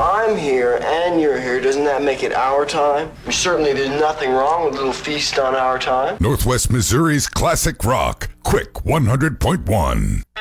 I'm here and you're here. Doesn't that make it our time? Certainly there's nothing wrong with a little feast on our time. Northwest Missouri's classic rock, Quick 100.1.